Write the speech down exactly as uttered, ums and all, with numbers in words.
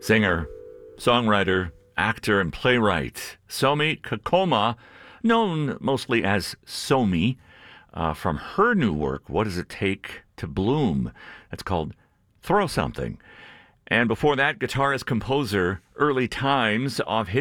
Singer, songwriter, actor, and playwright Somi Kakoma, known mostly as Somi, uh, from her new work, What Does It Take to Bloom? It's called Throw Something. And before that, guitarist, composer, early times of his